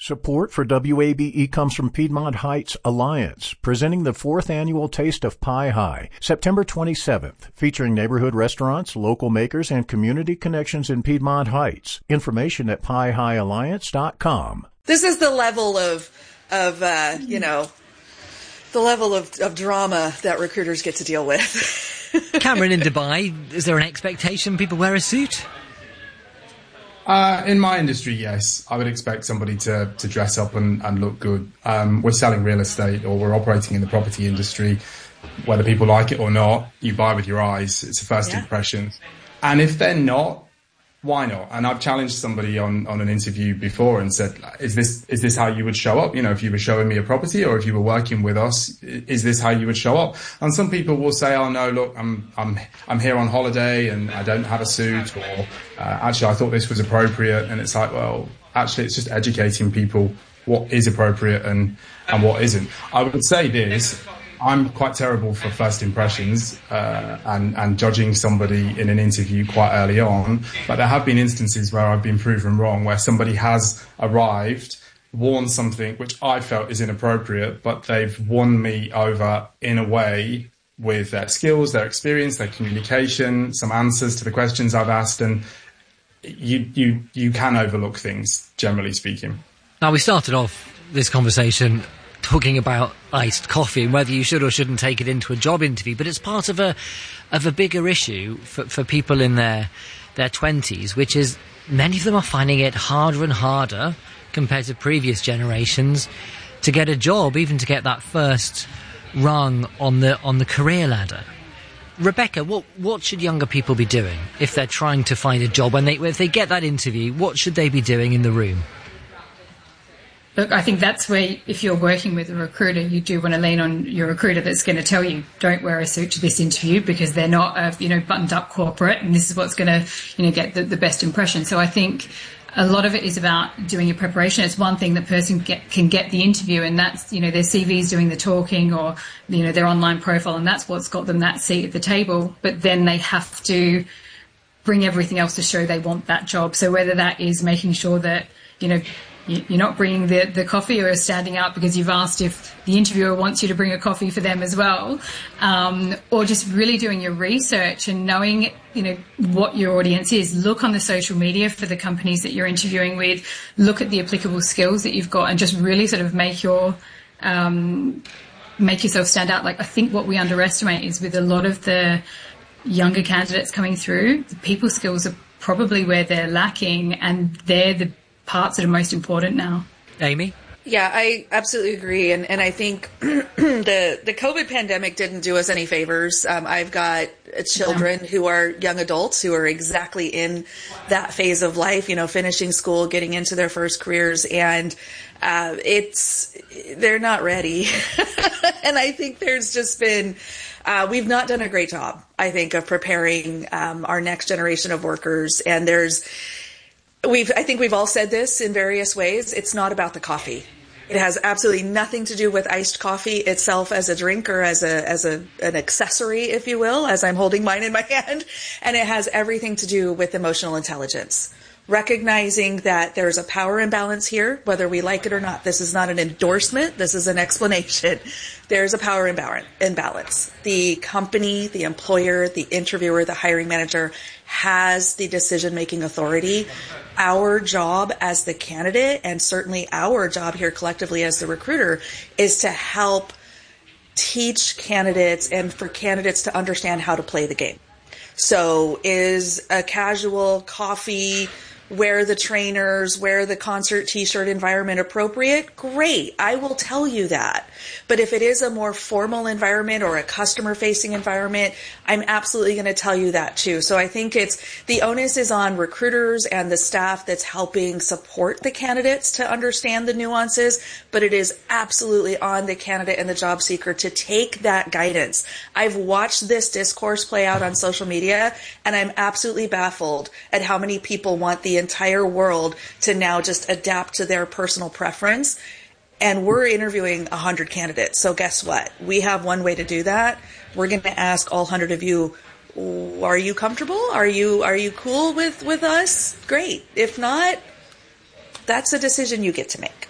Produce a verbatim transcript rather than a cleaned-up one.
Support for W A B E comes from Piedmont Heights Alliance, presenting the fourth annual Taste of Pie High, September twenty-seventh, featuring neighborhood restaurants, local makers, and community connections in Piedmont Heights. Information at pie high alliance dot com. This is the level of, of uh, you know, the level of, of drama that recruiters get to deal with. Cameron, in Dubai, is there an expectation people wear a suit? Uh, in my industry, yes. I would expect somebody to, to dress up and, and look good. Um, we're selling real estate, or we're operating in the property industry. Whether people like it or not, you buy with your eyes. It's a first yeah. impression. And if they're not, why not? And I've challenged somebody on, on an interview before and said, is this is this how you would show up? You know, if you were showing me a property or if you were working with us, is this how you would show up? And some people will say, oh, no, look, I'm I'm I'm here on holiday and I don't have a suit, or uh, actually, I thought this was appropriate. And it's like, well, actually, it's just educating people what is appropriate and, and what isn't. I would say this. I'm quite terrible for first impressions uh, and, and judging somebody in an interview quite early on. But there have been instances where I've been proven wrong, where somebody has arrived, worn something which I felt is inappropriate, but they've won me over in a way with their skills, their experience, their communication, some answers to the questions I've asked. And you, you, you can overlook things, generally speaking. Now, we started off this conversation talking about iced coffee and whether you should or shouldn't take it into a job interview, but it's part of a of a bigger issue for, for people in their their twenties, which is many of them are finding it harder and harder compared to previous generations to get a job, even to get that first rung on the on the career ladder. Rebecca, what what should younger people be doing if they're trying to find a job? When they if they get that interview, what should they be doing in the room? Look, I think that's where, if you're working with a recruiter, you do want to lean on your recruiter that's going to tell you, don't wear a suit to this interview, because they're not a, you know, buttoned up corporate, and this is what's going to, you know, get the, the best impression. So I think a lot of it is about doing your preparation. It's one thing the person get, can get the interview, and that's, you know, their C V's doing the talking, or, you know, their online profile, and that's what's got them that seat at the table. But then they have to bring everything else to show they want that job. So whether that is making sure that, you know, you're not bringing the, the coffee, or standing out because you've asked if the interviewer wants you to bring a coffee for them as well, um, or just really doing your research and knowing, you know, what your audience is. Look on the social media for the companies that you're interviewing with. Look at the applicable skills that you've got, and just really sort of make your um, make yourself stand out. Like, I think what we underestimate is with a lot of the younger candidates coming through, the people skills are probably where they're lacking, and they're the parts that are most important now. Amy? Yeah, I absolutely agree. And, and I think the the COVID pandemic didn't do us any favors. Um, I've got children yeah. who are young adults who are exactly in that phase of life, you know, finishing school, getting into their first careers. And uh, it's they're not ready. And I think there's just been uh, we've not done a great job, I think, of preparing um, our next generation of workers. And there's We've, I think we've all said this in various ways. It's not about the coffee. It has absolutely nothing to do with iced coffee itself as a drink, or as a, as a, an accessory, if you will, as I'm holding mine in my hand. And it has everything to do with emotional intelligence. Recognizing that there's a power imbalance here, whether we like it or not. This is not an endorsement. This is an explanation. There's a power imbalance. The company, the employer, the interviewer, the hiring manager has the decision-making authority. Our job as the candidate, and certainly our job here collectively as the recruiter, is to help teach candidates and for candidates to understand how to play the game. So is a casual coffee, wear the trainers, wear the concert t-shirt environment appropriate? Great. I will tell you that. But if it is a more formal environment or a customer facing environment, I'm absolutely going to tell you that too. So I think it's the onus is on recruiters and the staff that's helping support the candidates to understand the nuances, but it is absolutely on the candidate and the job seeker to take that guidance. I've watched this discourse play out on social media, and I'm absolutely baffled at how many people want the entire world to now just adapt to their personal preference. And we're interviewing one hundred candidates. So guess what? We have one way to do that. We're going to ask all one hundred of you, are you comfortable? Are you are you cool with, with us? Great. If not, that's a decision you get to make.